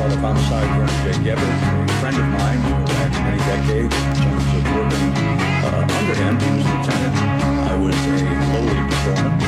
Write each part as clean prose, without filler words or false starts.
of homicide, Vernon J. Gebert, a friend of mine who had many decades in terms of working under him. He was a lieutenant. I was a lowly patrolman.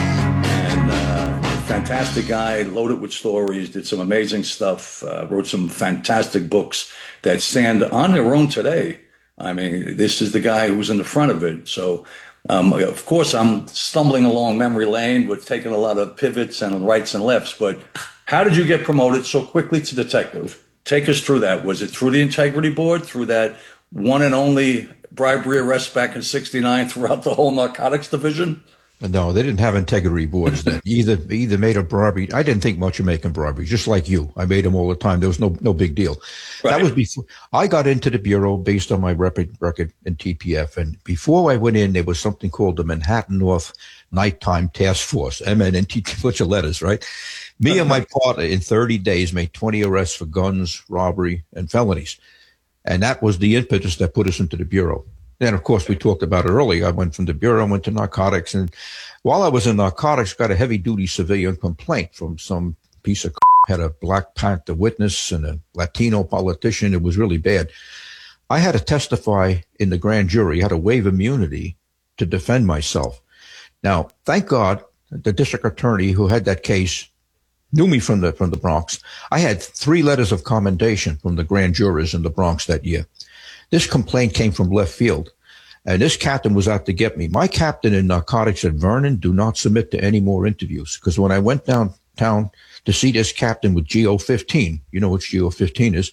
And fantastic guy, loaded with stories, did some amazing stuff, wrote some fantastic books that stand on their own today. I mean, this is the guy who was in the front of it. So, of course, I'm stumbling along memory lane with taking a lot of pivots and rights and lefts, but how did you get promoted so quickly to detective? Take us through that. Was it through the Integrity Board, through that one and only bribery arrest back in '69 throughout the whole narcotics division? No, they didn't have integrity boards then. Either made a bribery. I didn't think much of making briberies, just like you. I made them all the time. There was no big deal. Right. That was before I got into the Bureau based on my record in TPF. And before I went in, there was something called the Manhattan North Nighttime Task Force, MNT, bunch of letters, right? Me and my partner in 30 days made 20 arrests for guns, robbery, and felonies. And that was the impetus that put us into the Bureau. And, of course, we talked about it earlier. I went from the Bureau, went to narcotics. And while I was in narcotics, got a heavy-duty civilian complaint from some piece of had a Black Panther witness and a Latino politician. It was really bad. I had to testify in the grand jury, had to waive immunity to defend myself. Now, thank God, the district attorney who had that case knew me from the Bronx. I had 3 letters of commendation from the grand jurors in the Bronx that year. This complaint came from left field, and this captain was out to get me. My captain in narcotics said, Vernon, do not submit to any more interviews. Because when I went downtown to see this captain with GO15, you know what GO15 is,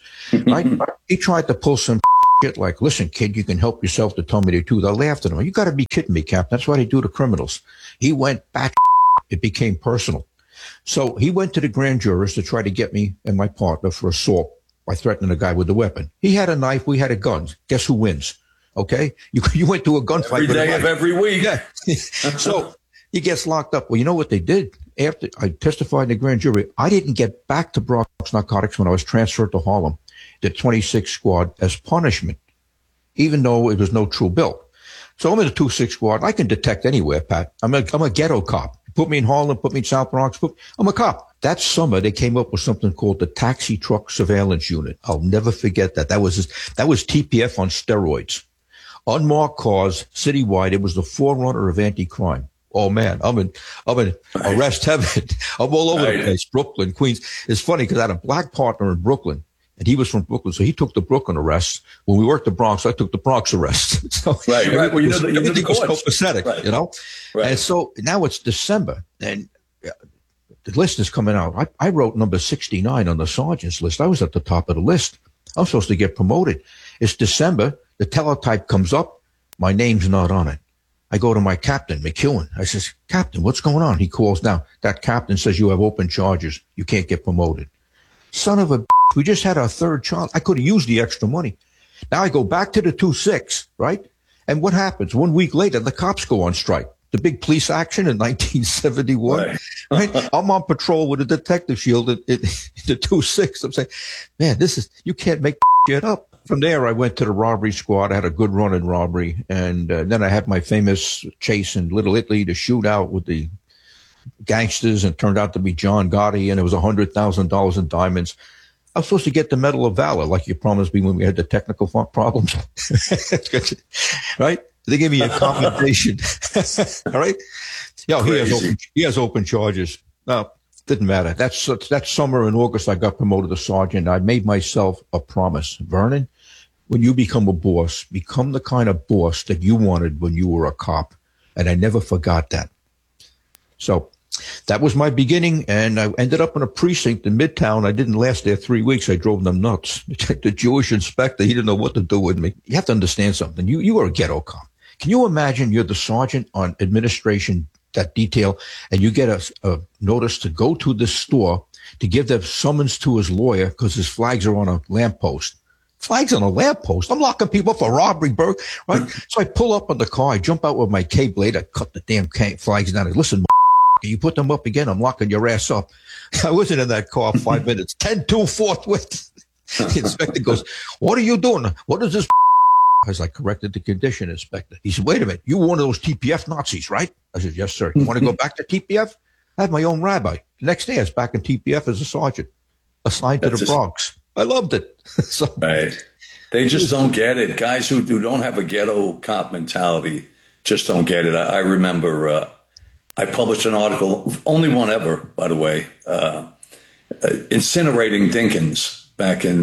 he tried to pull some shit like, listen, kid, you can help yourself to tell me the truth. I laughed at him. You got to be kidding me, Captain. That's what they do to criminals. He went back. It became personal. So he went to the grand jurors to try to get me and my partner for assault by threatening a guy with a weapon. He had a knife. We had a gun. Guess who wins? Okay. You went to a gunfight. Every day of every week. Yeah. So he gets locked up. Well, you know what they did? After I testified in the grand jury, I didn't get back to Bronx Narcotics when I was transferred to Harlem, the 26 squad, as punishment, even though it was no true bill. So I'm in the 26 squad. I can detect anywhere, Pat. I'm a ghetto cop. Put me in Harlem, put me in South Bronx. I'm a cop. That summer, they came up with something called the Taxi Truck Surveillance Unit. I'll never forget that. That was TPF on steroids. Unmarked cars, citywide. It was the forerunner of anti-crime. Oh man, I'm in arrest heaven. I'm all over the place. Brooklyn, Queens. It's funny because I had a black partner in Brooklyn, and he was from Brooklyn, so he took the Brooklyn arrests. When we worked the Bronx, I took the Bronx arrests. So right. Well, everything was copacetic, right. you know. Right. And so now it's December, and the list is coming out. I wrote number 69 on the sergeant's list. I was at the top of the list. I'm supposed to get promoted. It's December. The teletype comes up. My name's not on it. I go to my captain, McEwen. I says, Captain, what's going on? He calls down. That captain says you have open charges. You can't get promoted. Son of a bitch, we just had our 3rd child. I could have used the extra money. Now I go back to the 2-6, right? And what happens? 1 week later, the cops go on strike. The big police action in 1971, right? I'm on patrol with a detective shield in the 2-6. I'm saying, man, you can't make shit up. From there, I went to the robbery squad. I had a good run in robbery. And then I had my famous chase in Little Italy, the shootout with the gangsters, and turned out to be John Gotti, and it was $100,000 in diamonds. I was supposed to get the Medal of Valor, like you promised me when we had the technical problems. Right? They gave me a commendation. All right? Yeah, he has open charges. No, didn't matter. That summer in August, I got promoted to sergeant. I made myself a promise. Vernon, when you become a boss, become the kind of boss that you wanted when you were a cop. And I never forgot that. So that was my beginning, and I ended up in a precinct in Midtown. I didn't last there 3 weeks. I drove them nuts. The Jewish inspector, he didn't know what to do with me. You have to understand something. You were a ghetto cop. Can you imagine you're the sergeant on administration, that detail, and you get a notice to go to this store to give the summons to his lawyer because his flags are on a lamppost. Flags on a lamppost? I'm locking people up for robbery, Burke. Right? So I pull up on the car. I jump out with my K-blade. I cut the damn flags down. Listen, you put them up again, I'm locking your ass up. I wasn't in that car 5 minutes. 10-2 forthwith. The inspector goes, what are you doing? What is this? I was like, corrected the condition, Inspector. He said, wait a minute. You were one of those TPF Nazis, right? I said, yes, sir. You want to go back to TPF? I had my own rabbi. The next day, I was back in TPF as a sergeant, assigned to the Bronx. I loved it. So, Right. They just don't get it. Guys who don't have a ghetto cop mentality just don't get it. I remember I published an article, only one ever, by the way, incinerating Dinkins back in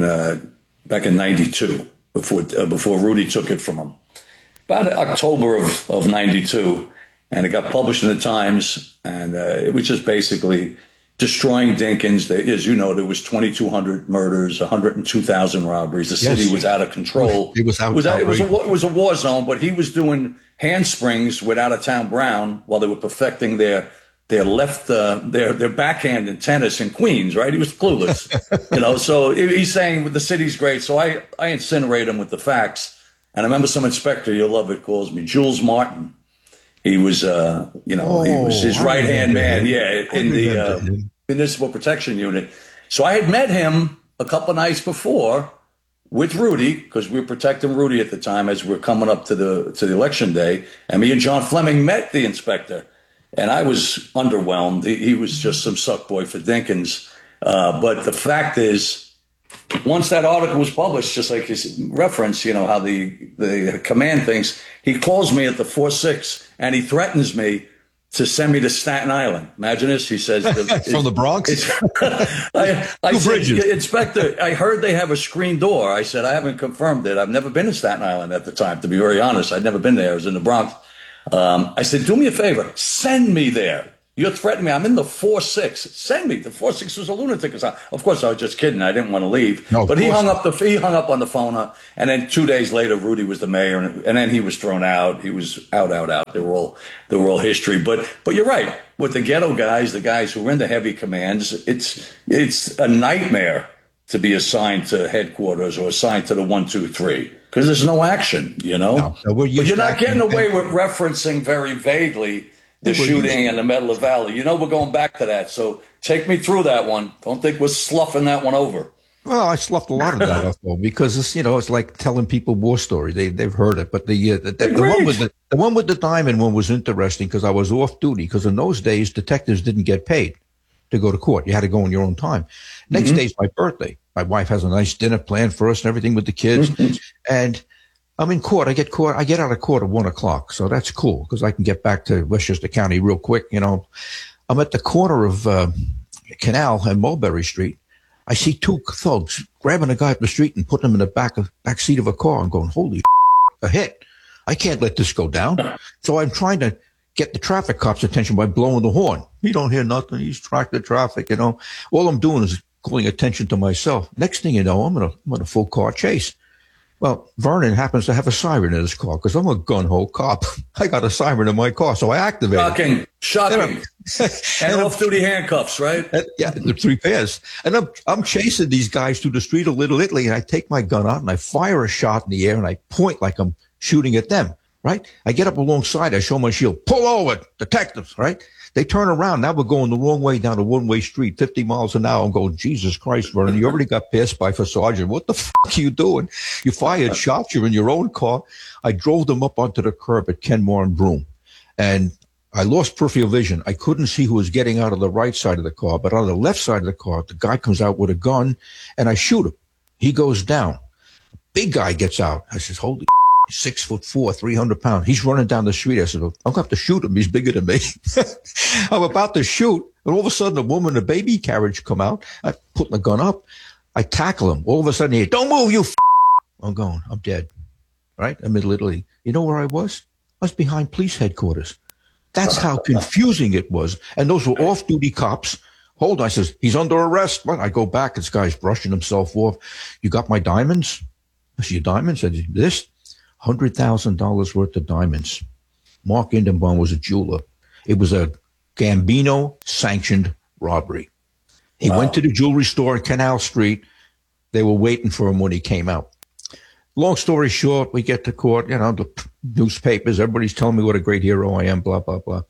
'92 before Rudy took it from him. About October of '92, and it got published in the Times, and it was just basically destroying Dinkins. As you know, there was 2,200 murders, 102,000 robberies. The city was out of control. It was it was a war zone, but he was doing handsprings with Out of Town Brown while they were perfecting their backhand in tennis in Queens, right? He was clueless, so he's saying the city's great. So I incinerate him with the facts. And I remember some inspector, you'll love it, calls me Jules Martin. He was, he was his right-hand man, in the Municipal Protection Unit. So I had met him a couple of nights before with Rudy, because we were protecting Rudy at the time as we were coming up to the election day. And me and John Fleming met the inspector. And I was underwhelmed. He was just some suck boy for Dinkins. But the fact is, once that article was published, just like his reference, how the command thinks, he calls me at the 4-6 and he threatens me to send me to Staten Island. Imagine this. He says, from the Bronx? I said, Inspector, I heard they have a screen door. I said, I haven't confirmed it. I've never been to Staten Island at the time, to be very honest. I'd never been there. I was in the Bronx. I said, do me a favor. Send me there. You're threatening me. I'm in the 4-6. Send me. The 4-6 was a lunatic asylum. Of course, I was just kidding. I didn't want to leave. No, but he hung up on the phone. And then 2 days later, Rudy was the mayor, and then he was thrown out. He was out. They were all history. But you're right. With the ghetto guys, the guys who were in the heavy commands, it's a nightmare to be assigned to headquarters or assigned to the 1, 2, 3 because there's no action. No, but you're not getting away with referencing very vaguely the shooting and the Medal of Valor. We're going back to that. So take me through that one. Don't think we're sloughing that one over. Well, I sloughed a lot of that off, though, because it's like telling people war stories. They've heard it, but the one with the diamond one was interesting because I was off duty. Because in those days, detectives didn't get paid to go to court. You had to go on your own time. Next day's my birthday. My wife has a nice dinner planned for us and everything with the kids, and I'm in court. I get out of court at 1:00. So that's cool because I can get back to Westchester County real quick. I'm at the corner of Canal and Mulberry Street. I see two thugs grabbing a guy up the street and putting him in the back seat of a car. I'm going, holy a hit. I can't let this go down. So I'm trying to get the traffic cop's attention by blowing the horn. He don't hear nothing. He's tracked the traffic, All I'm doing is calling attention to myself. Next thing you know, I'm in a full car chase. Well, Vernon happens to have a siren in his car because I'm a gun-ho cop. I got a siren in my car, so I activated it. Shocking. And off-duty handcuffs, right? Yeah, the 3 pairs. And I'm chasing these guys through the street of Little Italy, and I take my gun out, and I fire a shot in the air, and I point like I'm shooting at them, right? I get up alongside. I show my shield. Pull over, detectives, right? They turn around. Now we're going the wrong way down a one-way street, 50 miles an hour. I'm going, Jesus Christ, Vernon, you already got passed by for sergeant. What the fuck are you doing? You fired shots. You're in your own car. I drove them up onto the curb at Kenmore and Broome. And I lost peripheral vision. I couldn't see who was getting out of the right side of the car. But on the left side of the car, the guy comes out with a gun, and I shoot him. He goes down. Big guy gets out. I says, holy 6'4", 300 pounds. He's running down the street. I said, I'm going to have to shoot him. He's bigger than me. I'm about to shoot. And all of a sudden, a woman in a baby carriage come out. I put my gun up. I tackle him. All of a sudden, he, don't move, you I'm going, I'm dead. Right? I'm in Italy. You know where I was? I was behind police headquarters. That's how confusing it was. And those were off-duty cops. Hold on. I says, he's under arrest. Well, I go back. This guy's brushing himself off. You got my diamonds? I see your diamonds? I said, this? $100,000 worth of diamonds. Mark Indenbaum was a jeweler. It was a Gambino-sanctioned robbery. He went to the jewelry store on Canal Street. They were waiting for him when he came out. Long story short, we get to court, the newspapers, everybody's telling me what a great hero I am, blah, blah, blah.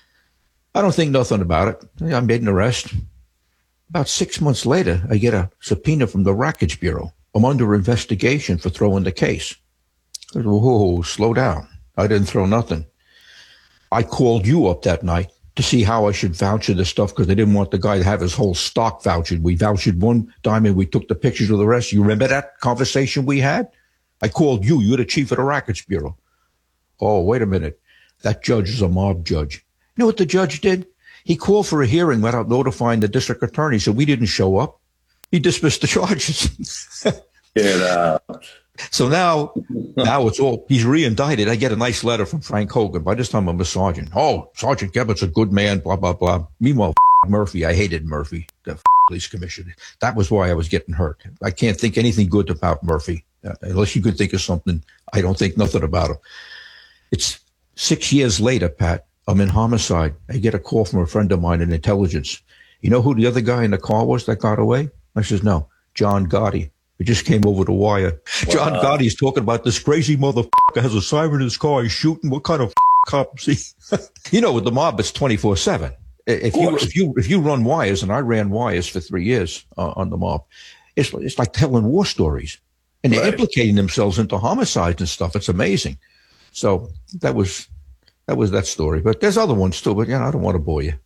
I don't think nothing about it. I made an arrest. About 6 months later, I get a subpoena from the Rackage Bureau. I'm under investigation for throwing the case. I said, whoa, slow down. I didn't throw nothing. I called you up that night to see how I should voucher the stuff because they didn't want the guy to have his whole stock vouchered. We vouchered one diamond. We took the pictures of the rest. You remember that conversation we had? I called you. You're the chief of the Rackets Bureau. Oh, wait a minute. That judge is a mob judge. You know what the judge did? He called for a hearing without notifying the district attorney, so we didn't show up. He dismissed the charges. Get out. So now it's all, he's re-indicted. I get a nice letter from Frank Hogan. By this time, I'm a sergeant. Oh, Sergeant Gebhart's a good man, blah, blah, blah. Meanwhile, Murphy, I hated Murphy, the police commissioner. That was why I was getting hurt. I can't think anything good about Murphy. Unless you could think of something, I don't think nothing about him. It's 6 years later, Pat. I'm in homicide. I get a call from a friend of mine in intelligence. You know who the other guy in the car was that got away? I says, no, John Gotti. It just came over the wire. Wow. John Gotti's talking about this crazy motherfucker has a siren in his car. He's shooting. What kind of cops? You know, with the mob, it's 24/7. If you run wires, and I ran wires for 3 years on the mob, it's like telling war stories, and they're implicating themselves into homicides and stuff. It's amazing. So that was that story. But there's other ones too. But I don't want to bore you.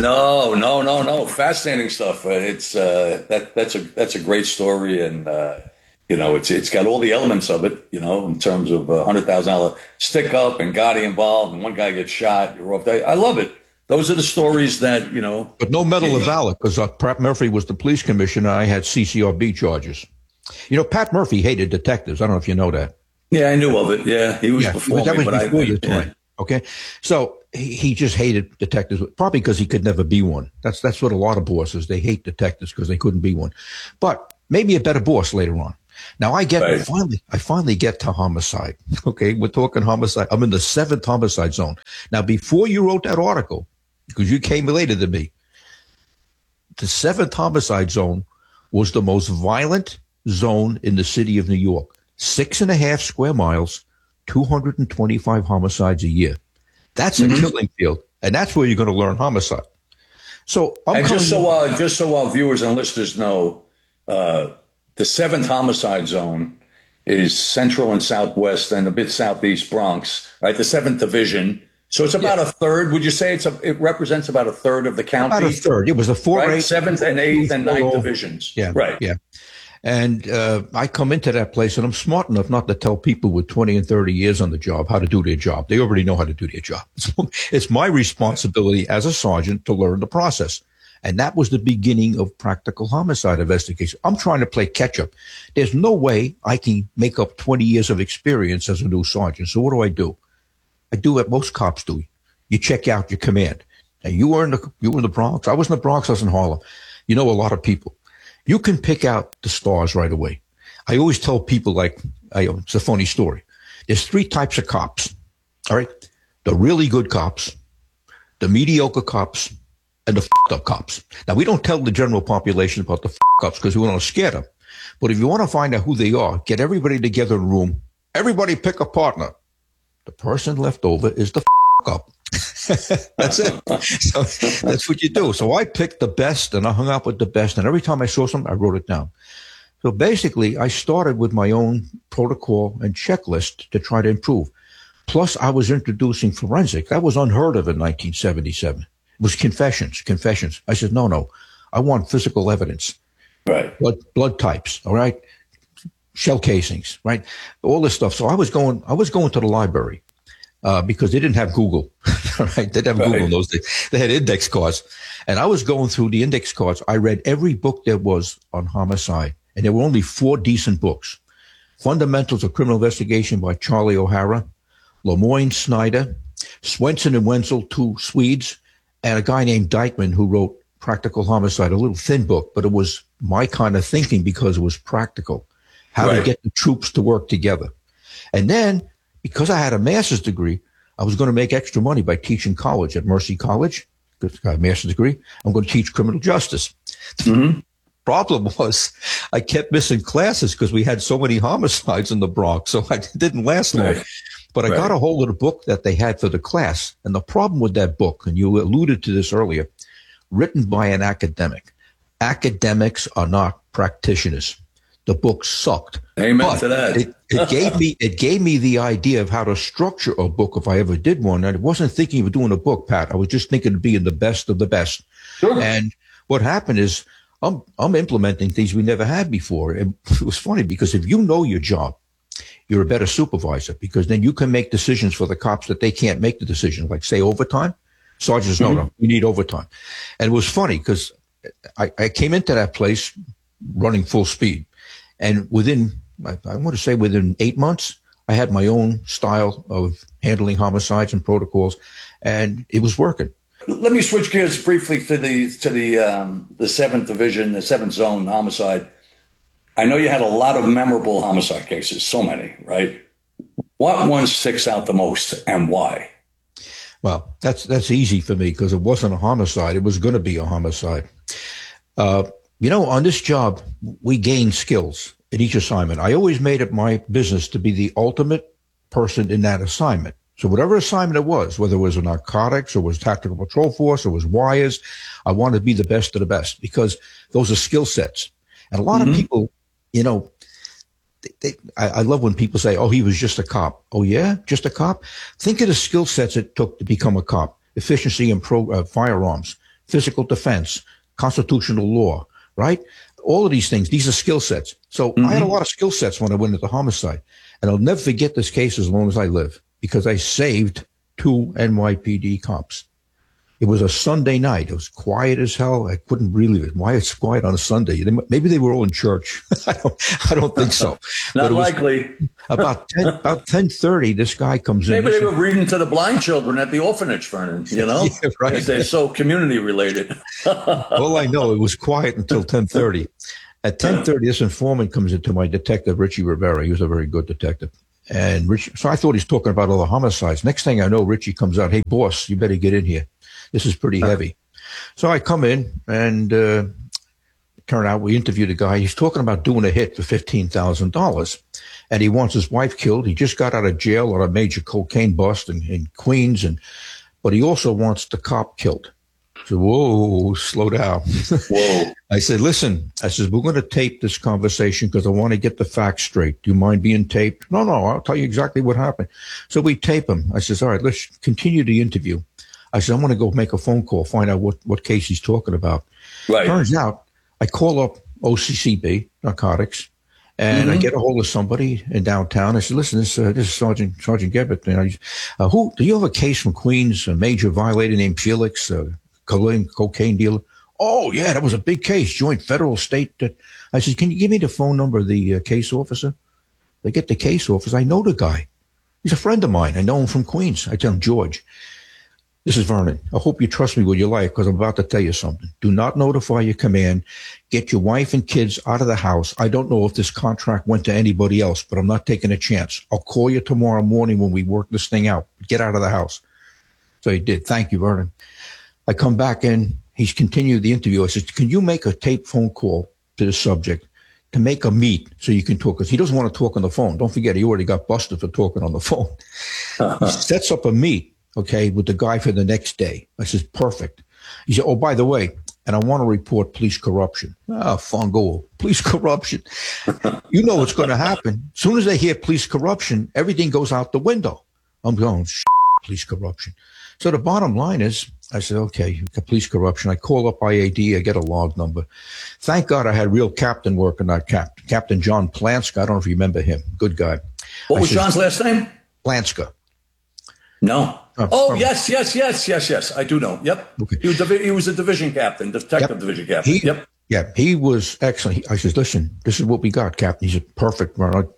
No. Fascinating stuff. It's that's a great story, and it's got all the elements of it. In terms of $100,000 stick up and Gotti involved, and one guy gets shot. You're off. I love it. Those are the stories that But no Medal of Valor because Pat Murphy was the police commissioner. I had CCRB charges. Pat Murphy hated detectives. I don't know if you know that. Yeah, I knew of it. Yeah, he was before me. That was before your time. Okay, so he just hated detectives, probably because he could never be one. That's what a lot of bosses, they hate detectives because they couldn't be one. But maybe a better boss later on. Now I finally get to homicide. Okay, we're talking homicide. I'm in the 7th homicide zone. Now, before you wrote that article, because you came later than me, the 7th homicide zone was the most violent zone in the city of New York. 6.5 square miles, 225 homicides a year. That's a killing field, and that's where you're going to learn homicide. So, just so our viewers and listeners know, the 7th homicide zone is central and southwest and a bit southeast Bronx, right? The 7th division. So it's about a third. Would you say it represents about a third of the county? About a third. It was the 4th, 7th, and 8th, and 9th divisions. Yeah, right. Yeah. And I come into that place, and I'm smart enough not to tell people with 20 and 30 years on the job how to do their job. They already know how to do their job. So it's my responsibility as a sergeant to learn the process. And that was the beginning of practical homicide investigation. I'm trying to play catch up. There's no way I can make up 20 years of experience as a new sergeant. So what do? I do what most cops do. You check out your command. And you were in the Bronx. I was in the Bronx. I was in Harlem. You know a lot of people. You can pick out the stars right away. I always tell people it's a funny story. There's 3 types of cops. All right. The really good cops, the mediocre cops, and the f***ed up cops. Now, we don't tell the general population about the f***ed ups because we want to scare them. But if you want to find out who they are, get everybody together in a room. Everybody pick a partner. The person left over is the f*** up. That's it. So that's what you do. So I picked the best and I hung out with the best. And every time I saw something, I wrote it down. So basically, I started with my own protocol and checklist to try to improve. Plus, I was introducing forensic. That was unheard of in 1977. It was confessions. I said, no, I want physical evidence. Right. Blood types. All right. Shell casings. Right. All this stuff. So I was going to the library. Because they didn't have Google, right? They didn't have Google in those days. They had index cards. And I was going through the index cards. I read every book there was on homicide. And there were only 4 decent books. Fundamentals of Criminal Investigation by Charlie O'Hara, Lemoyne Snyder, Swenson and Wenzel, 2 Swedes, and a guy named Dyckman who wrote Practical Homicide, a little thin book, but it was my kind of thinking because it was practical. How to get the troops to work together. And then, because I had a master's degree, I was going to make extra money by teaching college at Mercy College. Because I got a master's degree. I'm going to teach criminal justice. Mm-hmm. Problem was I kept missing classes because we had so many homicides in the Bronx. So I didn't last long. But I got a hold of the book that they had for the class. And the problem with that book, and you alluded to this earlier, written by an academic. Academics are not practitioners. the book sucked. Amen but to that. it gave me the idea of how to structure a book if I ever did one. And I wasn't thinking of doing a book, Pat. I was just thinking of being the best of the best. Sure. And what happened is I'm implementing things we never had before. And it was funny because if you know your job, you're a better supervisor, because then you can make decisions for the cops that they can't make the decision, like say overtime. Sergeants, no, we need overtime. And it was funny because I came into that place running full speed. And within 8 months, I had my own style of handling homicides and protocols, and it was working. Let me switch gears briefly to the 7th Division, the 7th Zone homicide. I know you had a lot of memorable homicide cases, so many, right? What one sticks out the most and why? Well, that's easy for me because it wasn't a homicide. It was going to be a homicide. On this job, we gain skills at each assignment. I always made it my business to be the ultimate person in that assignment. So whatever assignment it was, whether it was narcotics or was tactical patrol force or was wires, I wanted to be the best of the best because those are skill sets. And a lot of people, I love when people say, oh, he was just a cop. Oh, yeah, just a cop? Think of the skill sets it took to become a cop. Efficiency in firearms, physical defense, constitutional law, right? All of these things, these are skill sets. So I had a lot of skill sets when I went into homicide. And I'll never forget this case as long as I live because I saved 2 NYPD cops. It was a Sunday night. It was quiet as hell. I couldn't believe it. Why it's quiet on a Sunday? Maybe they were all in church. I don't think so. Not likely. About 10:30, this guy comes in. Maybe they were reading to the blind children at the orphanage, Vernon, Yeah, right. They're so community related. All I know, it was quiet until 10:30. At 10:30, this informant comes into my detective, Richie Rivera. He was a very good detective. And Richie, so I thought he's talking about all the homicides. Next thing I know, Richie comes out, hey, boss, you better get in here. This is pretty heavy. So I come in and turn out we interviewed a guy. He's talking about doing a hit for $15,000 and he wants his wife killed. He just got out of jail on a major cocaine bust in Queens. But he also wants the cop killed. So, whoa, slow down. Whoa. I said, listen, we're going to tape this conversation because I want to get the facts straight. Do you mind being taped? No, I'll tell you exactly what happened. So we tape him. I says, all right, let's continue the interview. I said, I'm going to go make a phone call, find out what case he's talking about. Right. Turns out I call up OCCB, narcotics, and I get a hold of somebody in downtown. I said, listen, this is Sergeant Gebert. Who do you have a case from Queens, a major violator named Felix, cocaine dealer? Oh, yeah, that was a big case, joint federal state. I said, can you give me the phone number of the case officer? They get the case officer. I know the guy. He's a friend of mine. I know him from Queens. I tell him, George, this is Vernon. I hope you trust me with your life because I'm about to tell you something. Do not notify your command. Get your wife and kids out of the house. I don't know if this contract went to anybody else, but I'm not taking a chance. I'll call you tomorrow morning when we work this thing out. Get out of the house. So he did. Thank you, Vernon. I come back in. He's continued the interview. I said, can you make a tape phone call to the subject to make a meet so you can talk? Because he doesn't want to talk on the phone. Don't forget, he already got busted for talking on the phone. He sets up a meet, okay, with the guy for the next day. I said, perfect. He said, oh, by the way, and I want to report police corruption. Fungo, police corruption. You know what's going to happen. As soon as they hear police corruption, everything goes out the window. I'm going, police corruption. So the bottom line is, I said, okay, police corruption. I call up IAD. I get a log number. Thank God I had real captain working that Captain John Planska. I don't know if you remember him. Good guy. What was John's last name? Planska. No. Yes. I do know. Yep. Okay. He was a division captain, detective division captain. Yep. Yeah, he was excellent. I said, listen, this is what we got, Captain. He said, perfect.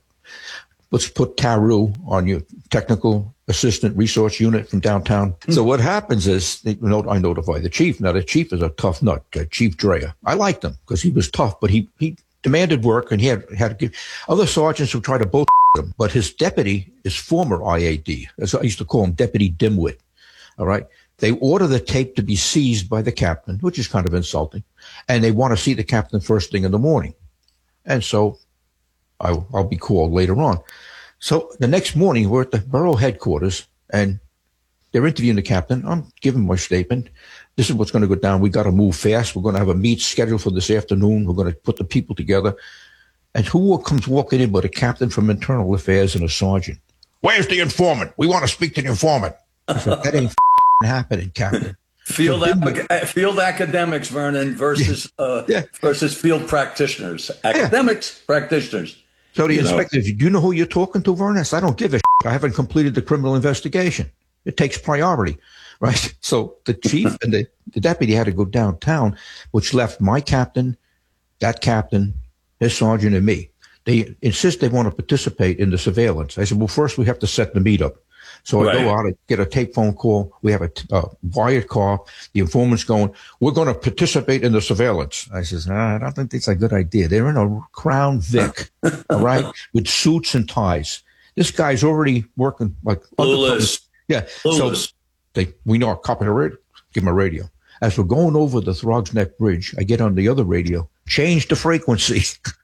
Let's put Taru on your technical assistant resource unit from downtown. So what happens is, I notify the chief. Now, the chief is a tough nut, Chief Dreyer. I liked him because he was tough, but he demanded work, and he had to give other sergeants who tried to both him. But his deputy is former IAD. As I used to call him, Deputy Dimwit. All right. They order the tape to be seized by the captain, which is kind of insulting. And they want to see the captain first thing in the morning. And so I'll be called later on. So the next morning, we're at the borough headquarters, and they're interviewing the captain. I'm giving my statement. This is what's going to go down. We got to move fast. We're going to have a meet scheduled for this afternoon. We're going to put the people together. And who comes walking in but a captain from Internal Affairs and a sergeant? Where's the informant? We want to speak to the informant. I said, that ain't happening, Captain. Field academics, Vernon, versus versus field practitioners. Academics, practitioners. So the inspector, do you know who you're talking to, Vernon? I said, I don't give a shit. I haven't completed the criminal investigation. It takes priority, right? So the chief and the deputy had to go downtown, which left my captain, that captain, his sergeant, and me. They insist they want to participate in the surveillance. I said, well, first we have to set the meet up. So I go out and get a tape phone call. We have a wired call. The informant's going, we're going to participate in the surveillance. I says, I don't think that's a good idea. They're in a Crown Vic, all right, with suits and ties. This guy's already working like Clueless. Yeah. So we know our copy the radio. Give him a radio. As we're going over the Throgs Neck Bridge, I get on the other radio, change the frequency.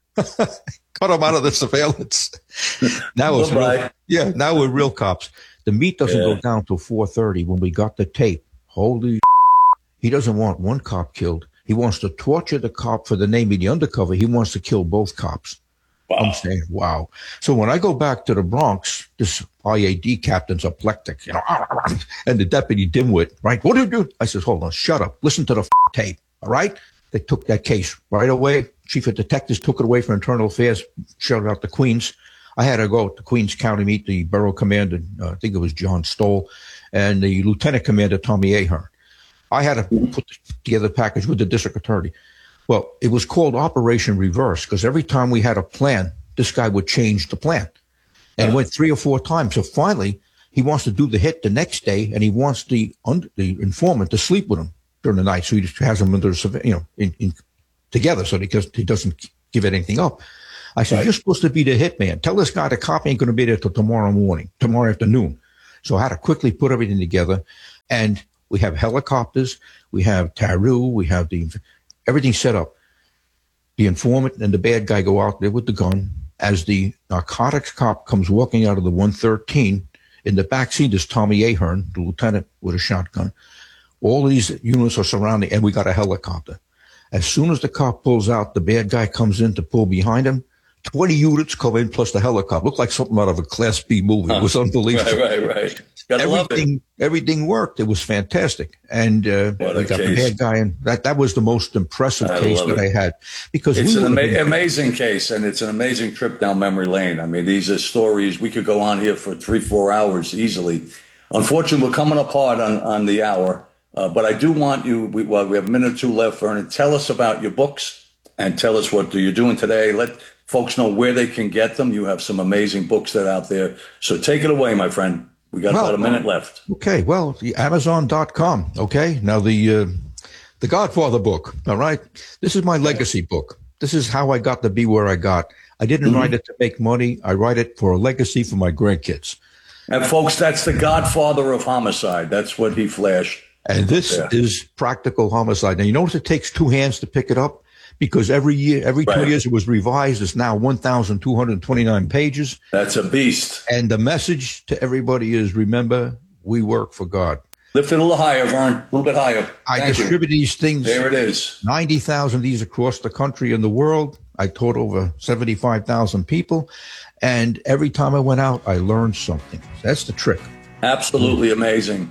Cut them out of the surveillance. Now we're real cops. The meet doesn't go down till 4:30 when we got the tape. Holy he doesn't want one cop killed. He wants to torture the cop for the name of the undercover. He wants to kill both cops. Wow. I'm saying, wow. So when I go back to the Bronx, this IAD captain's apoplectic, and the deputy dimwit, right? What do you do? I says, hold on, shut up. Listen to the tape, all right? They took that case right away. Chief of detectives took it away from Internal Affairs, showed it out to Queens. I had to go to Queens County, meet the borough commander, I think it was John Stoll, and the lieutenant commander, Tommy Ahern. I had to put together a package with the district attorney. Well, it was called Operation Reverse because every time we had a plan, this guy would change the plan. And it went 3 or 4 times. So finally, he wants to do the hit the next day, and he wants the informant to sleep with him during the night. So he just has him under, together so he doesn't give anything up. I said, you're supposed to be the hitman. Tell this guy the cop ain't going to be there till tomorrow afternoon. So I had to quickly put everything together. And we have helicopters. We have Taru. We have everything set up. The informant and the bad guy go out there with the gun. As the narcotics cop comes walking out of the 113, in the back seat is Tommy Ahern, the lieutenant with a shotgun. All these units are surrounding, and we got a helicopter. As soon as the cop pulls out, the bad guy comes in to pull behind him. 20 units come in plus the helicopter. Looked like something out of a Class B movie. It was unbelievable. Right. Gotta love it. Everything worked. It was fantastic. And we got the bad guy. And that was the most impressive case that I had. Because it's an amazing case, and it's an amazing trip down memory lane. I mean, these are stories. We could go on here for 3-4 hours easily. Unfortunately, we're coming apart on the hour. But I do want you, we have a minute or two left, Vernon. Tell us about your books and tell us what you're doing today. Let folks know where they can get them. You have some amazing books that are out there. So take it away, my friend. We got about a minute left. Okay. Well, the Amazon.com. Okay. Now the Godfather book. All right. This is my legacy book. This is how I got to be where I got. I didn't write it to make money. I write it for a legacy for my grandkids. And folks, that's the Godfather of homicide. That's what he flashed. And this is practical homicide. Now, you notice it takes 2 hands to pick it up because every 2 years it was revised. It's now 1,229 pages. That's a beast. And the message to everybody is, remember, we work for God. Lift it a little higher, Vern. A little bit higher. I distribute these things. There it is. 90,000 of these across the country and the world. I taught over 75,000 people. And every time I went out, I learned something. That's the trick. Absolutely amazing.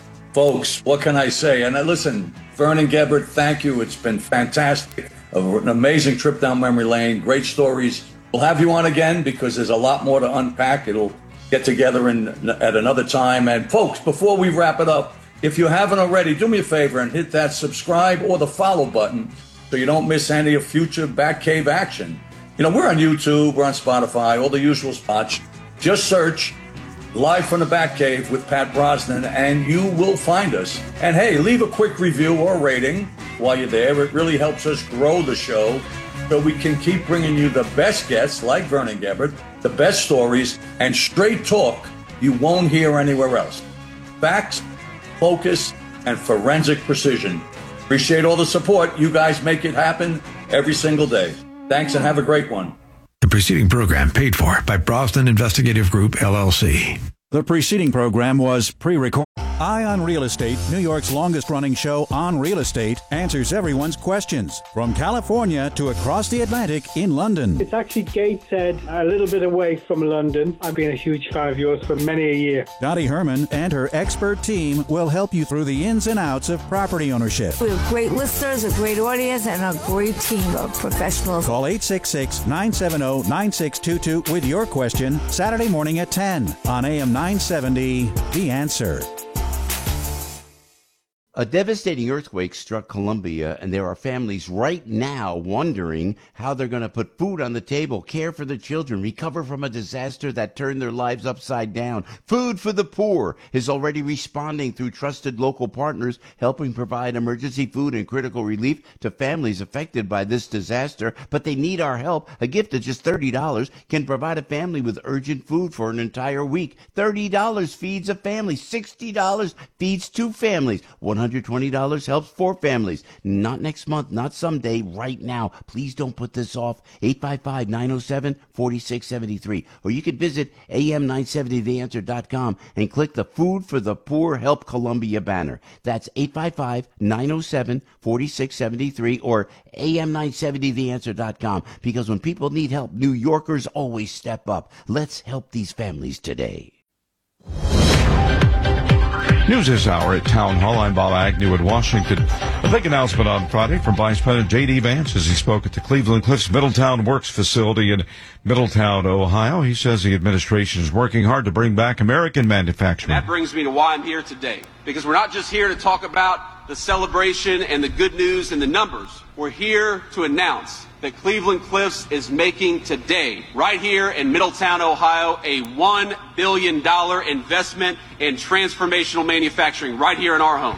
Folks, what can I say? And listen, Vernon Gebert, thank you. It's been fantastic. An amazing trip down memory lane. Great stories. We'll have you on again because there's a lot more to unpack. It'll get together at another time. And folks, before we wrap it up, if you haven't already, do me a favor and hit that subscribe or the follow button so you don't miss any of future Batcave action. We're on YouTube, we're on Spotify, all the usual spots. Just search Live from the Batcave with Pat Brosnan, and you will find us. And hey, leave a quick review or rating while you're there. It really helps us grow the show so we can keep bringing you the best guests like Vernon Gebert, the best stories, and straight talk you won't hear anywhere else. Facts, focus, and forensic precision. Appreciate all the support. You guys make it happen every single day. Thanks and have a great one. The preceding program paid for by Brosnan Investigative Group, LLC. The preceding program was pre-recorded. Eye on Real Estate, New York's longest-running show on real estate, answers everyone's questions. From California to across the Atlantic in London. It's actually Gateshead, a little bit away from London. I've been a huge fan of yours for many a year. Dottie Herman and her expert team will help you through the ins and outs of property ownership. We have great listeners, a great audience, and a great team of professionals. Call 866-970-9622 with your question Saturday morning at 10 on AM 970, The Answer. A devastating earthquake struck Colombia, and there are families right now wondering how they're going to put food on the table, care for the children, recover from a disaster that turned their lives upside down. Food for the Poor is already responding through trusted local partners, helping provide emergency food and critical relief to families affected by this disaster. But they need our help. A gift of just $30 can provide a family with urgent food for an entire week. $30 feeds a family. $60 feeds two families. $120 helps four families. Not next month, not someday, right now. Please don't put this off. 855-907-4673. Or you can visit am970theanswer.com and click the Food for the Poor Help Columbia banner. That's 855-907-4673 or am970theanswer.com. Because when people need help, New Yorkers always step up. Let's help these families today. News this hour at Town Hall. I'm Bob Agnew in Washington. A big announcement on Friday from Vice President J.D. Vance as he spoke at the Cleveland Cliffs Middletown Works facility in Middletown, Ohio. He says the administration is working hard to bring back American manufacturing. That brings me to why I'm here today. Because we're not just here to talk about the celebration and the good news and the numbers. We're here to announce that Cleveland Cliffs is making today, right here in Middletown, Ohio, a $1 billion investment in transformational manufacturing right here in our home.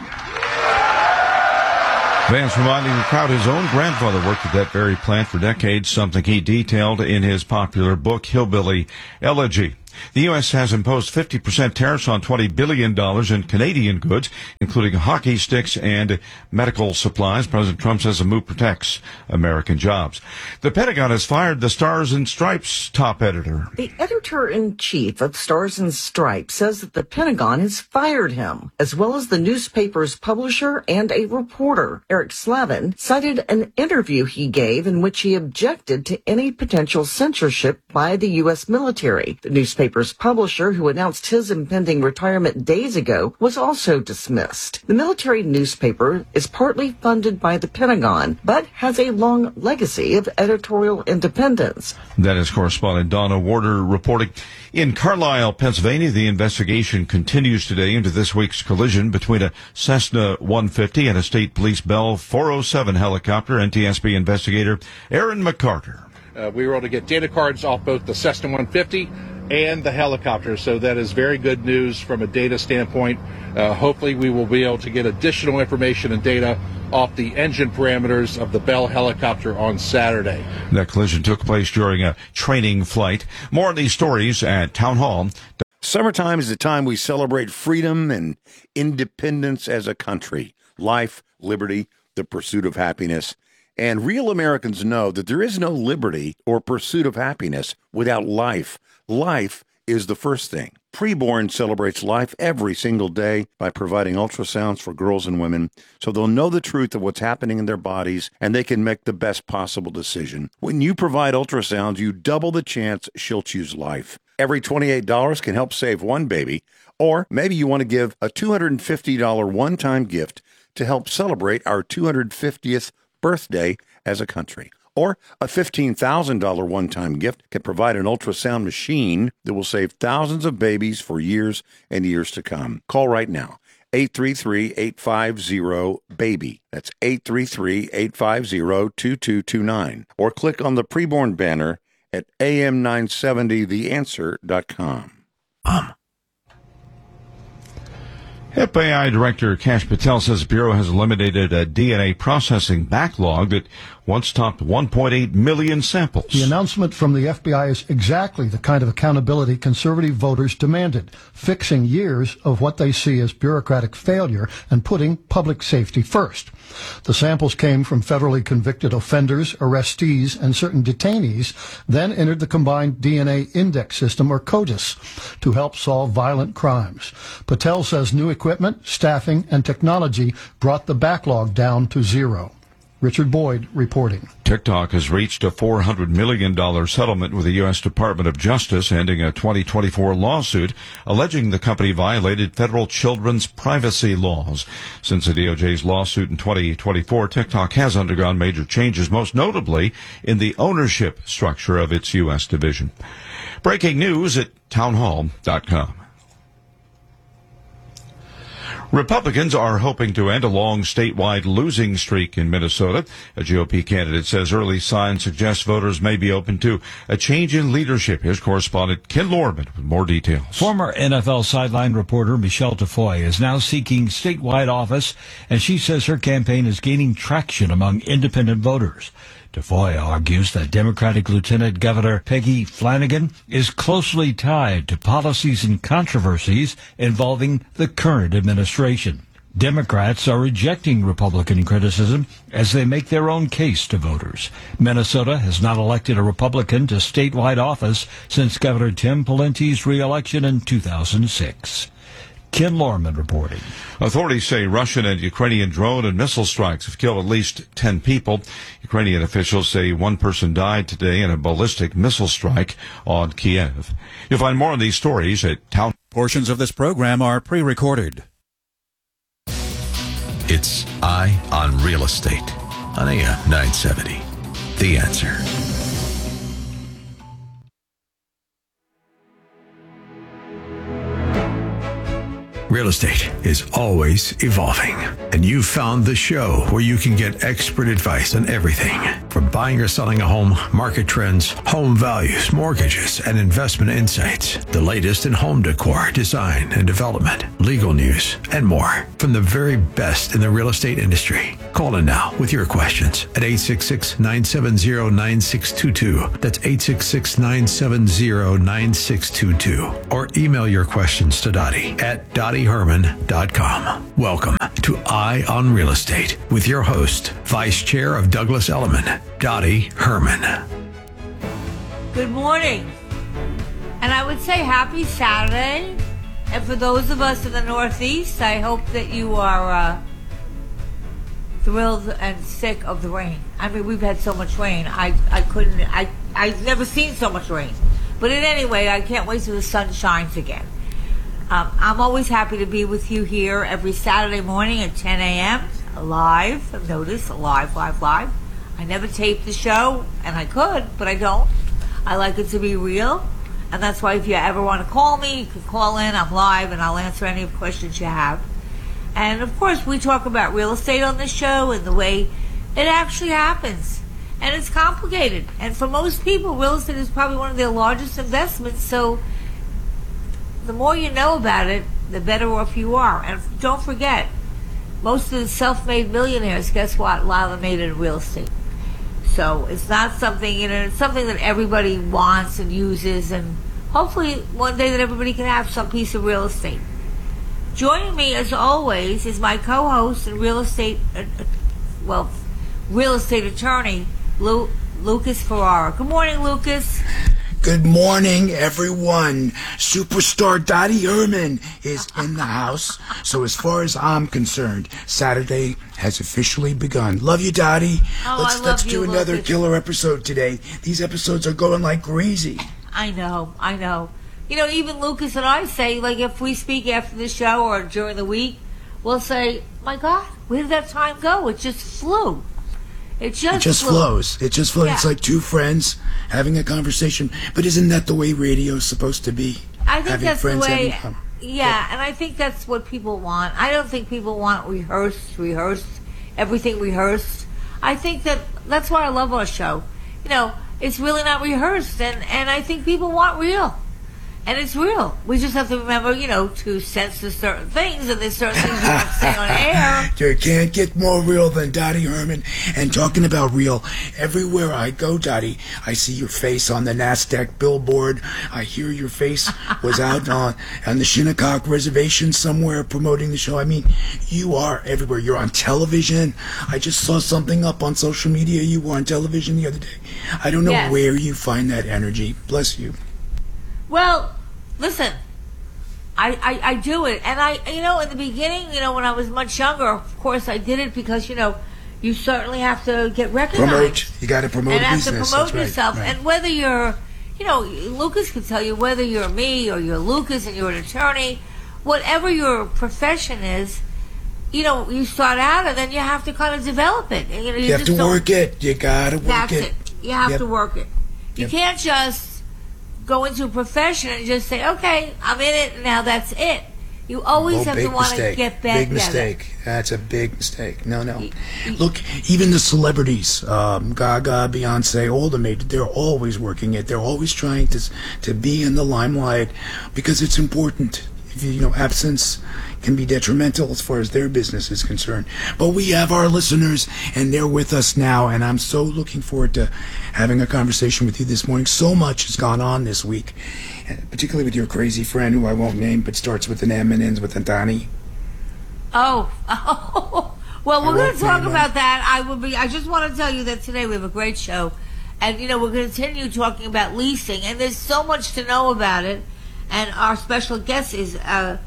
Vance reminding the crowd his own grandfather worked at that very plant for decades, something he detailed in his popular book, Hillbilly Elegy. The U.S. has imposed 50% tariffs on $20 billion in Canadian goods, including hockey sticks and medical supplies. President Trump says the move protects American jobs. The Pentagon has fired the Stars and Stripes top editor. The editor-in-chief of Stars and Stripes says that the Pentagon has fired him, as well as the newspaper's publisher and a reporter. Eric Slavin cited an interview he gave in which he objected to any potential censorship by the U.S. military. The newspaper's publisher, who announced his impending retirement days ago, was also dismissed. The military newspaper is partly funded by the Pentagon, but has a long legacy of editorial independence. That is correspondent Donna Warder reporting. In Carlisle, Pennsylvania, the investigation continues today into this week's collision between a Cessna 150 and a State Police Bell 407 helicopter. NTSB investigator Aaron McCarter. We were able to get data cards off both the Cessna 150 and the helicopter, so that is very good news from a data standpoint. Hopefully we will be able to get additional information and data off the engine parameters of the Bell helicopter on Saturday. That collision took place during a training flight. More on these stories at Town Hall. Summertime is the time we celebrate freedom and independence as a country. Life, liberty, the pursuit of happiness. And real Americans know that there is no liberty or pursuit of happiness without life. Life is the first thing. Preborn celebrates life every single day by providing ultrasounds for girls and women so they'll know the truth of what's happening in their bodies and they can make the best possible decision. When you provide ultrasounds, you double the chance she'll choose life. Every $28 can help save one baby, or maybe you want to give a $250 one-time gift to help celebrate our 250th birthday as a country. Or a $15,000 one-time gift can provide an ultrasound machine that will save thousands of babies for years and years to come. Call right now, 833-850-BABY. That's 833-850-2229. Or click on the preborn banner at am970theanswer.com. FAI Director Kash Patel says the Bureau has eliminated a DNA processing backlog that once topped 1.8 million samples. The announcement from the FBI is exactly the kind of accountability conservative voters demanded, fixing years of what they see as bureaucratic failure and putting public safety first. The samples came from federally convicted offenders, arrestees, and certain detainees, then entered the Combined DNA Index System, or CODIS, to help solve violent crimes. Patel says new equipment, staffing, and technology brought the backlog down to zero. Richard Boyd reporting. TikTok has reached a $400 million settlement with the U.S. Department of Justice, ending a 2024 lawsuit alleging the company violated federal children's privacy laws. Since the DOJ's lawsuit in 2024, TikTok has undergone major changes, most notably in the ownership structure of its U.S. division. Breaking news at townhall.com. Republicans are hoping to end a long statewide losing streak in Minnesota. A GOP candidate says early signs suggest voters may be open to a change in leadership. Here's correspondent Ken Lorman with more details. Former NFL sideline reporter Michelle Tafoya is now seeking statewide office, and she says her campaign is gaining traction among independent voters. Tafoya argues that Democratic Lieutenant Governor Peggy Flanagan is closely tied to policies and controversies involving the current administration. Democrats are rejecting Republican criticism as they make their own case to voters. Minnesota has not elected a Republican to statewide office since Governor Tim Pawlenty's re-election in 2006. Ken Lorman reporting. Authorities say Russian and Ukrainian drone and missile strikes have killed at least 10 people. Ukrainian officials say one person died today in a ballistic missile strike on Kiev. You'll find more on these stories at Town. Portions of this program are pre-recorded. It's Eye on Real Estate on AM 970. The Answer. Real estate is always evolving, and you've found the show where you can get expert advice on everything from buying or selling a home, market trends, home values, mortgages, and investment insights. The latest in home decor, design and development, legal news, and more from the very best in the real estate industry. Call in now with your questions at 866-970-9622. That's 866-970-9622. Or email your questions to Dottie at DottieHerman.com. Welcome to Eye on Real Estate with your host, Vice Chair of Douglas Elliman, Dottie Herman. Good morning. And I would say happy Saturday. And for those of us in the Northeast, I hope that you are thrilled and sick of the rain. I mean, we've had so much rain. I've never seen so much rain. But in any way, I can't wait till the sun shines again. I'm always happy to be with you here every Saturday morning at 10 a.m. live. Notice, live. I never tape the show, and I could, but I don't. I like it to be real, and that's why if you ever want to call me, you can call in. I'm live, and I'll answer any questions you have. And, of course, we talk about real estate on this show and the way it actually happens. And it's complicated. And for most people, real estate is probably one of their largest investments, so the more you know about it, the better off you are. And don't forget, most of the self-made millionaires, guess what? A lot of them made it in real estate. So it's not something, it's something that everybody wants and uses, and hopefully one day that everybody can have some piece of real estate. Joining me, as always, is my co-host and real estate attorney, Lucas Ferrara. Good morning, Lucas. Good morning, everyone. Superstar Dottie Herman is in the house. So as far as I'm concerned, Saturday has officially begun. Love you, Dottie. Let's do another killer episode today. These episodes are going like crazy. I know. Even Lucas and I say, like, if we speak after the show or during the week, we'll say, my God, where did that time go? It just flew. It just flows. It just flows. Yeah. It's like two friends having a conversation. But isn't that the way radio's supposed to be? I think that's the way. Yeah, and I think that's what people want. I don't think people want everything rehearsed. I think that's why I love our show. It's really not rehearsed, and I think people want real. And it's real. We just have to remember, to censor certain things, and there's certain things you have to say on air. You can't get more real than Dottie Herman. And talking about real, everywhere I go, Dottie, I see your face on the NASDAQ billboard. I hear your face was out on the Shinnecock Reservation somewhere promoting the show. I mean, you are everywhere. You're on television. I just saw something up on social media. You were on television the other day. I don't know where you find that energy. Bless you. Well, listen, I do it. And in the beginning, when I was much younger, of course I did it because, you certainly have to get recognized. Promote. You got to promote and business. And have to promote That's yourself. Right. And whether you're, Lucas can tell you, whether you're me or you're Lucas and you're an attorney, whatever your profession is, you start out and then you have to kind of develop it. You have to work it. You got to work it. You have to work it. You can't just go into a profession and just say, okay, I'm in it, now that's it. You always have to want to get back. Big mistake. That's a big mistake. No. Look, even the celebrities, Gaga, Beyonce, all the major, they're always working it. They're always trying to be in the limelight because it's important. Absence can be detrimental as far as their business is concerned. But we have our listeners, and they're with us now, and I'm so looking forward to having a conversation with you this morning. So much has gone on this week, particularly with your crazy friend, who I won't name, but starts with an M and ends with a Donnie. Oh. Well, we're going to talk about that. I just want to tell you that today we have a great show, and, we're going to continue talking about leasing, and there's so much to know about it. And our special guest is our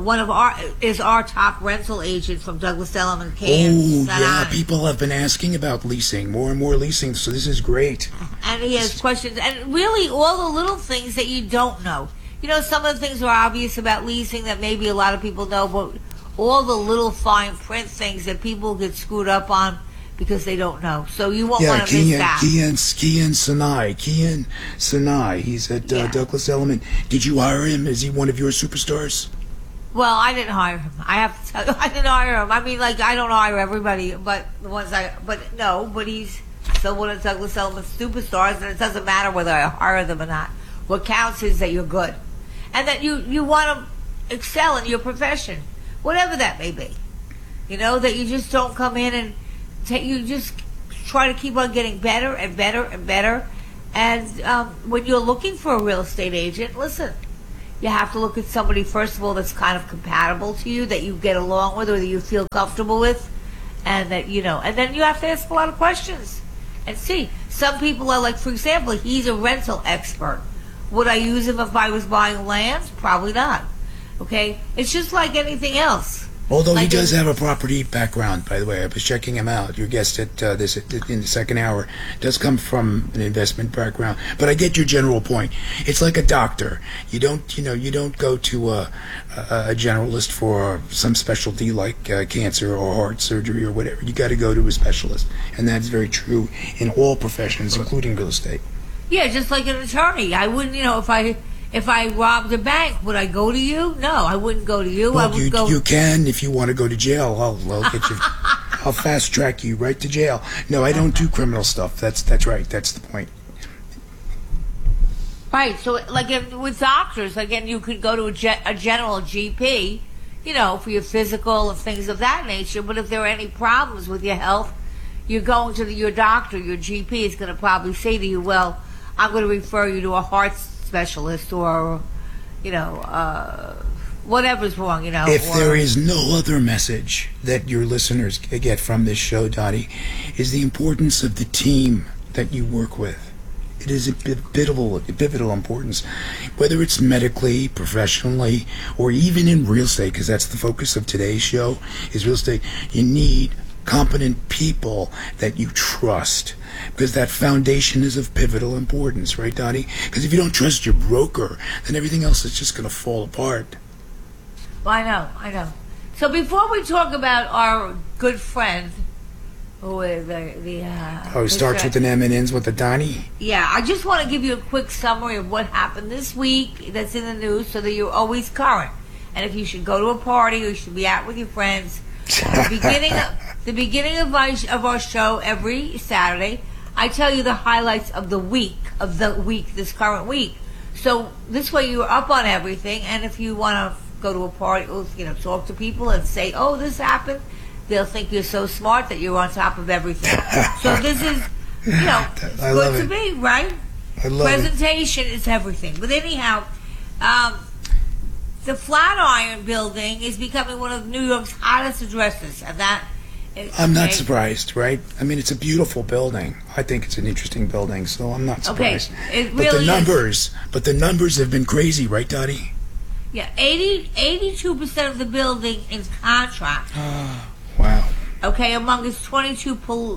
top rental agent from Douglas Elliman Kane. People have been asking about leasing, more and more leasing, so this is great. And he has questions, and really all the little things that you don't know. Some of the things are obvious about leasing that maybe a lot of people know, but all the little fine print things that people get screwed up on because they don't know. So you won't want to miss that. Kian Sinai. He's at Douglas Elliman. Did you hire him? Is he one of your superstars? Well, I didn't hire him. I have to tell you, I didn't hire him. I mean, I don't hire everybody, but the ones but he's still one of Douglas Elliman's superstars, and it doesn't matter whether I hire them or not. What counts is that you're good, and that you want to excel in your profession, whatever that may be. That you just don't come in and you just try to keep on getting better and better and better. And when you're looking for a real estate agent, listen, you have to look at somebody, first of all, that's kind of compatible to you, that you get along with or that you feel comfortable with, and that, and then you have to ask a lot of questions and see. Some people are like, for example, he's a rental expert. Would I use him if I was buying land? Probably not. Okay? It's just like anything else. Although he does have a property background, by the way. I was checking him out. Your guest at this in the second hour does come from an investment background. But I get your general point. It's like a doctor. You don't go to a generalist for some specialty like cancer or heart surgery or whatever. You got to go to a specialist, and that's very true in all professions, including real estate. Yeah, just like an attorney. I wouldn't, if I robbed a bank, would I go to you? No, I wouldn't go to you. Well, you can if you want to go to jail. I'll get you. I'll fast track you right to jail. No, I don't do criminal stuff. That's right. That's the point. Right. So, with doctors, again, you could go to a general GP, for your physical and things of that nature. But if there are any problems with your health, you're going to your doctor. Your GP is going to probably say to you, "Well, I'm going to refer you to a heart specialist or, whatever's wrong, If there is no other message that your listeners get from this show, Dottie, is the importance of the team that you work with. It is a pivotal importance, whether it's medically, professionally, or even in real estate, because that's the focus of today's show, is real estate. You need competent people that you trust, because that foundation is of pivotal importance, right, Dottie? Because if you don't trust your broker, then everything else is just going to fall apart. Well, I know. So before we talk about our good friend, who is it starts with an M and ends with a Donnie? Yeah, I just want to give you a quick summary of what happened this week that's in the news so that you're always current. And if you should go to a party or you should be out with your friends, the beginning of our show every Saturday, I tell you the highlights of the week, this current week. So this way you're up on everything, and if you want to go to a party, talk to people and say, oh, this happened, they'll think you're so smart that you're on top of everything. So this is, it's good to be, right? I love Presentation is everything. But anyhow, the Flatiron Building is becoming one of New York's hottest addresses, and that is, I'm not surprised, right? I mean, it's a beautiful building. I think it's an interesting building, so I'm not surprised. It but really the numbers have been crazy, right, Dottie? Yeah, 82% of the building is contract. Wow. Okay, among its 22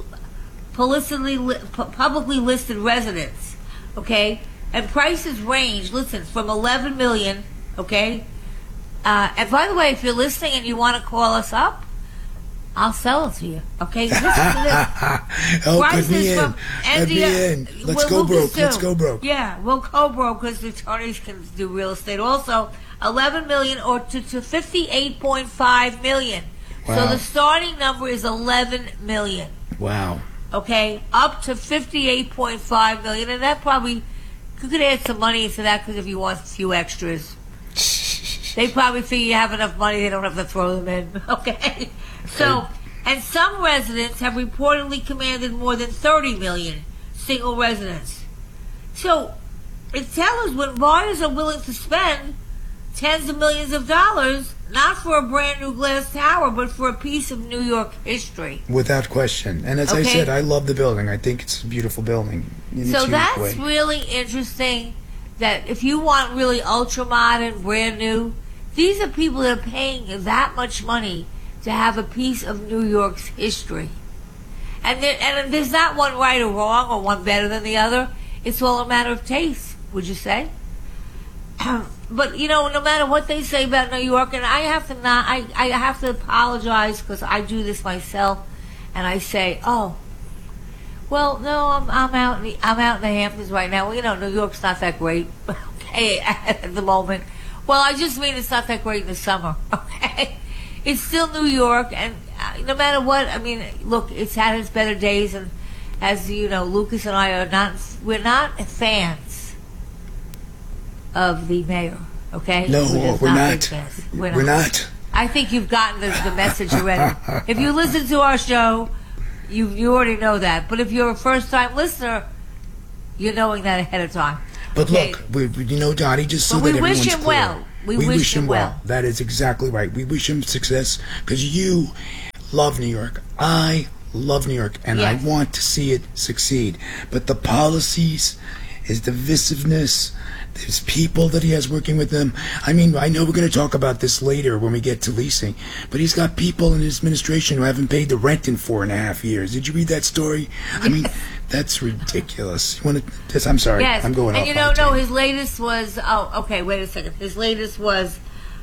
publicly listed residents. Okay, and prices range. Listen, from $11 million. Okay, and by the way, if you're listening and you want to call us up, I'll sell it to you. Okay, listen to this. Oh, put me in. Let me in. Let's go broke. Let's go broke. Yeah, we'll go broke because the attorneys can do real estate. Also, $11 million or to $58.5 million. Wow. So the starting number is $11 million. Wow. Okay, up to $58.5 million, and that probably you could add some money into that because if you want a few extras, they probably figure you have enough money; they don't have to throw them in. Okay, so and some residents have reportedly commanded more than $30 million. Single residents. So it tells us when buyers are willing to spend tens of millions of dollars, not for a brand new glass tower, but for a piece of New York history. Without question. And as I said, I love the building. I think it's a beautiful building. So that's really interesting that if you want really ultra modern, brand new, these are people that are paying that much money to have a piece of New York's history. And there's not one right or wrong or one better than the other. It's all a matter of taste, would you say? But no matter what they say about New York, and I have to apologize because I do this myself, and I say, oh, well, no, I'm out in the Hamptons right now. Well, New York's not that great, okay, at the moment. Well, I just mean it's not that great in the summer, okay? It's still New York, and no matter what, I mean, look, it's had its better days, and as you know, Lucas and I we're not fans of the mayor, okay? No, we're not. We're not. I think you've gotten the message already. If you listen to our show, you already know that. But if you're a first-time listener, you're knowing that ahead of time. But look, Dottie, just so that everyone's clear. We wish him well. We wish him well. That is exactly right. We wish him success because you love New York. I love New York, and I want to see it succeed. But the policies, his divisiveness, there's people that he has working with them. I mean, I know we're going to talk about this later when we get to leasing, but he's got people in his administration who haven't paid the rent in 4.5 years. Did you read that story? I mean, that's ridiculous. I'm sorry. Yes. I'm going off. And no, his latest was, wait a second. His latest was,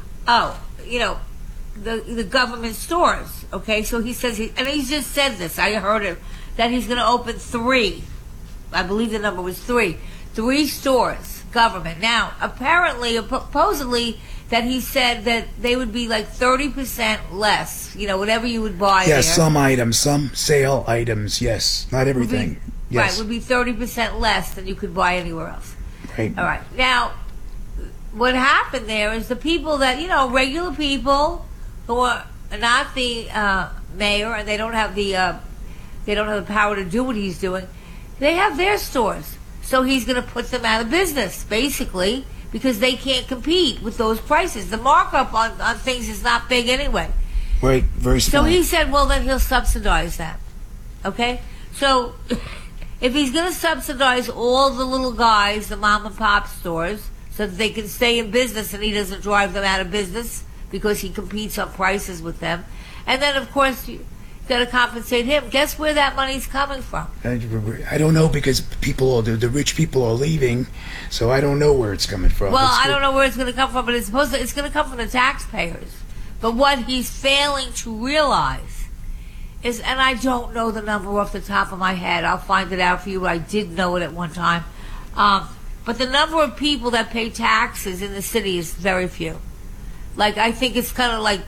the government stores. Okay, so he says, and he's just said this, I heard it, that he's going to open 3. I believe the number was 3. 3 stores. Government. Now, supposedly, that he said that they would be like 30% less, whatever you would buy there. Yes, some items, some sale items, yes. Not everything. Right, would be 30% less than you could buy anywhere else. Right. All right. Now, what happened there is the people that, regular people who are not the mayor and they don't have the power to do what he's doing, they have their stores. So he's going to put them out of business, basically, because they can't compete with those prices. The markup on things is not big anyway. Right, very small. So he said, well, then he'll subsidize that. Okay? So if he's going to subsidize all the little guys, the mom and pop stores, so that they can stay in business and he doesn't drive them out of business because he competes on prices with them. And then, of course, got to compensate him. Guess where that money's coming from? I don't know because the rich people are leaving, so I don't know where it's coming from. Well, I don't know where it's going to come from, but it's going to come from the taxpayers. But what he's failing to realize is, and I don't know the number off the top of my head. I'll find it out for you. But I did know it at one time. But the number of people that pay taxes in the city is very few. Like, I think it's kind of like,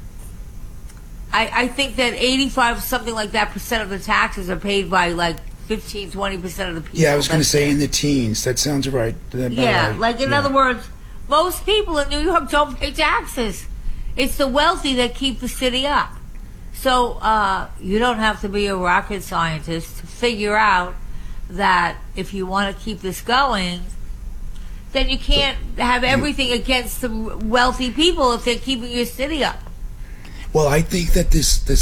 I think that 85, something like that, % of the taxes are paid by, like, 15, 20% of the people. Yeah, I was going to say in the teens. That sounds right. Yeah, like in other words, most people in New York don't pay taxes. It's the wealthy that keep the city up. So you don't have to be a rocket scientist to figure out that if you want to keep this going, then you can't have everything against the wealthy people if they're keeping your city up. Well, I think that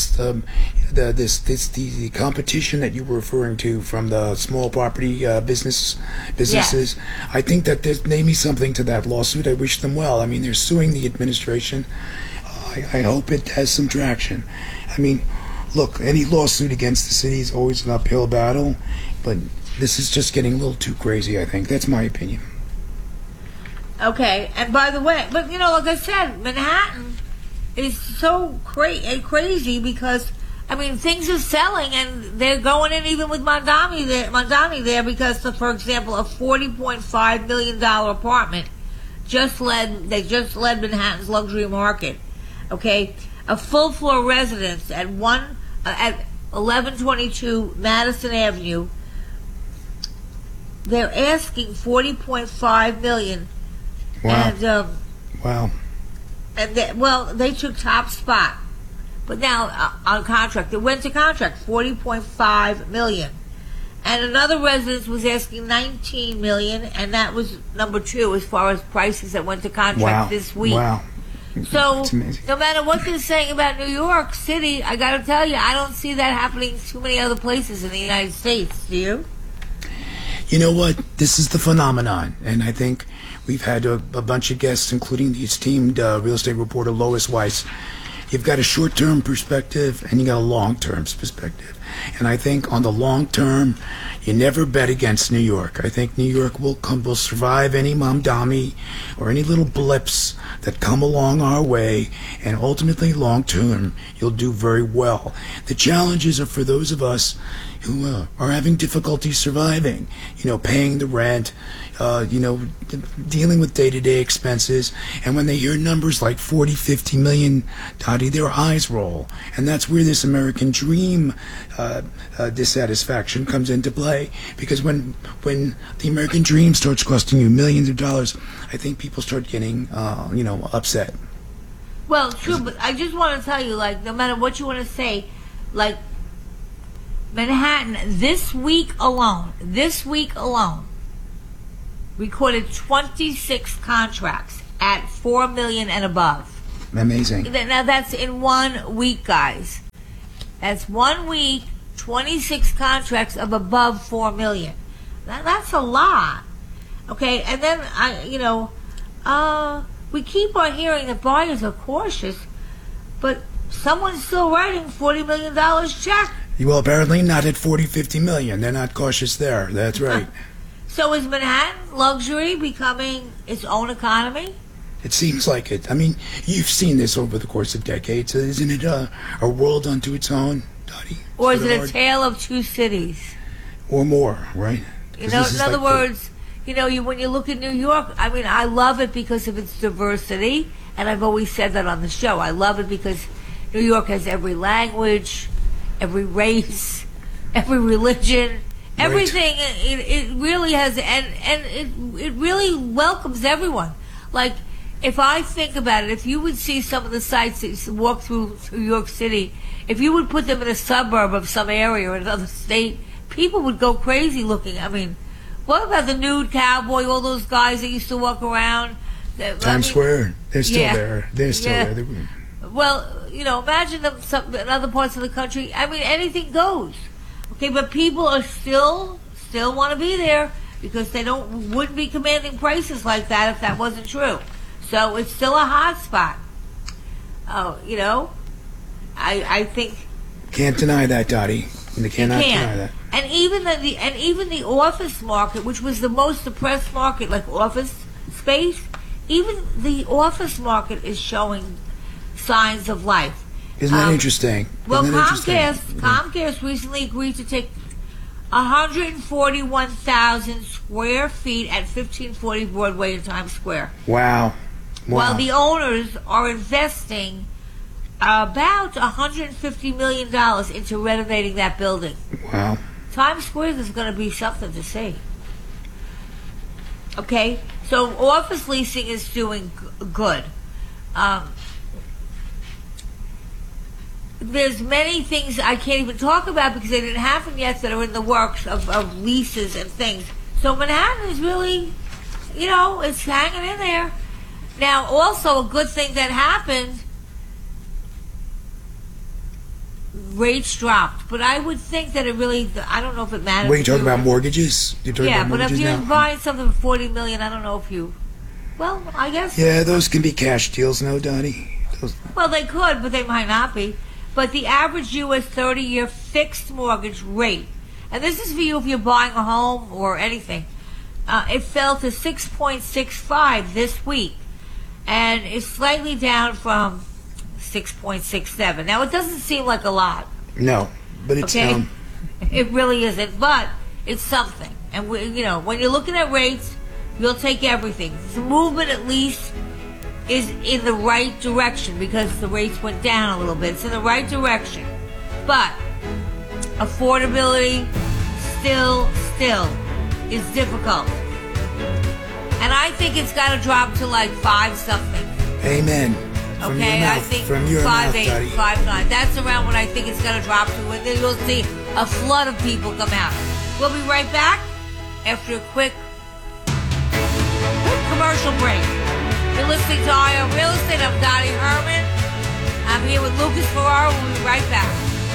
the competition that you were referring to from the small property businesses, I think that there's maybe something to that lawsuit. I wish them well. I mean, they're suing the administration. I hope it has some traction. I mean, look, any lawsuit against the city is always an uphill battle, but this is just getting a little too crazy, I think. That's my opinion. Okay, and by the way, but like I said, Manhattan is so crazy because, I mean, things are selling and they're going in even with Mondani there because, for example, a $40.5 million apartment just led Manhattan's luxury market. Okay, a full floor residence at 1122 Madison Avenue. They're asking $40.5 million. Wow. And, wow. And they took top spot, but now on contract, it went to contract $40.5 million, and another residence was asking $19 million, and that was number 2 as far as prices that went to contract this week. Wow. So no matter what they're saying about New York City, I got to tell you, I don't see that happening too many other places in the United States. Do you? You know what? This is the phenomenon, and I think we've had a bunch of guests, including the esteemed real estate reporter Lois Weiss. You've got a short-term perspective and you got a long-term perspective. And I think on the long term, you never bet against New York. I think New York will survive any mamdami or any little blips that come along our way, and ultimately long term, you'll do very well. The challenges are for those of us who are having difficulty surviving, paying the rent, dealing with day-to-day expenses. And when they hear numbers like 40, 50 million, Dottie, their eyes roll. And that's where this American dream dissatisfaction comes into play. Because when the American dream starts costing you millions of dollars, I think people start getting, upset. Well, true, but I just want to tell you, no matter what you want to say, Manhattan, this week alone, recorded 26 contracts at $4 million and above. Amazing. Now that's in 1 week, guys. That's 1 week, 26 contracts of above $4 million. That's a lot. Okay, and then we keep on hearing that buyers are cautious, but someone's still writing $40 million check. Well, apparently not at 40, 50 million. They're not cautious there. That's right. So is Manhattan luxury becoming its own economy? It seems like it. I mean, you've seen this over the course of decades. Isn't it a world unto its own, Dottie? Or is it a tale of two cities? Or more, right? In other words, when you look at New York, I mean, I love it because of its diversity, and I've always said that on the show. I love it because New York has every language, every race, every religion, everything. It really has, and it really welcomes everyone. If I think about it, if you would see some of the sites that you walk through New York City, if you would put them in a suburb of some area or another state, people would go crazy looking. I mean, what about the nude cowboy, all those guys that used to walk around? Times Square, they're still there. They're still there. Well, imagine them in other parts of the country. I mean, anything goes. Okay, but people are still want to be there because they wouldn't be commanding prices like that if that wasn't true. So it's still a hot spot. I think can't deny that, Dottie. They cannot deny that. And even the office market, which was the most depressed market, like office space, even the office market is showing signs of life. Isn't that interesting? Well, Comcast recently agreed to take 141,000 square feet at 1540 Broadway in Times Square. Wow. While the owners are investing about $150 million into renovating that building. Wow. Times Square is going to be something to see. Okay, so office leasing is doing good. There's many things I can't even talk about because they didn't happen yet that are in the works of leases and things. So Manhattan is really, it's hanging in there. Now, also a good thing that happened, rates dropped. But I would think that it really, I don't know if it matters. What, you talking about mortgages? You're talking about but if mortgages you're now? buying something for $40 million, I don't know if you, well, I guess. Yeah, those can be cash deals, no, Dottie? Well, they could, but they might not be. But the average U.S. 30-year fixed mortgage rate, and this is for you if you're buying a home or anything, it fell to 6.65 this week, and it's slightly down from 6.67. Now, it doesn't seem like a lot. No, but it's down. It really isn't, but it's something. And, when you're looking at rates, you'll take everything. The movement, at least, is in the right direction because the rates went down a little bit. It's in the right direction. But affordability still is difficult. And I think it's got to drop to like 5 something. Amen. From Okay, your mouth, I think from your 5.8, mouth, Dottie. 5.9. That's around what I think it's going to drop to. And then you'll see a flood of people come out. We'll be right back after a quick commercial break. You're listening to IO Real Estate. I'm Dottie Herman. I'm here with Lucas Ferrara. We'll be right back.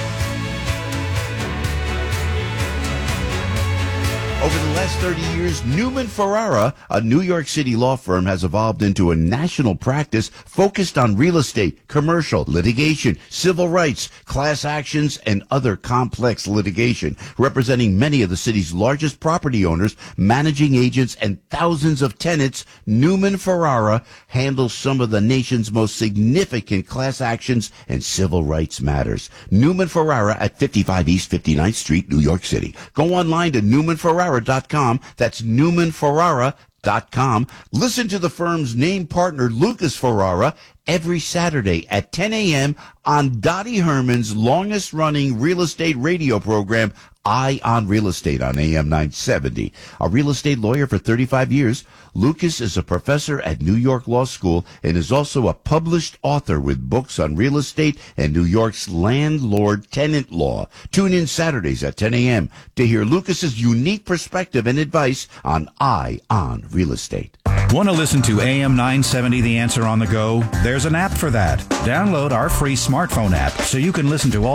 Over the last 30 years, Newman Ferrara, a New York City law firm, has evolved into a national practice focused on real estate, commercial, litigation, civil rights, class actions, and other complex litigation, representing many of the city's largest property owners, managing agents, and thousands of tenants. Newman Ferrara handles some of the nation's most significant class actions and civil rights matters. Newman Ferrara at 55 East 59th Street, New York City. Go online to NewmanFerrara.com. That's NewmanFerrara.com. Listen to the firm's name partner, Lucas Ferrara, every Saturday at 10 a.m. on Dottie Herman's longest-running real estate radio program, Eye on Real Estate on AM 970. A real estate lawyer for 35 years, Lucas is a professor at New York Law School and is also a published author with books on real estate and New York's landlord-tenant law. Tune in Saturdays at 10 a.m. to hear Lucas's unique perspective and advice on Eye on Real Estate. Want to listen to AM 970 The Answer on the go? There's an app for that. Download our free smartphone app so you can listen to all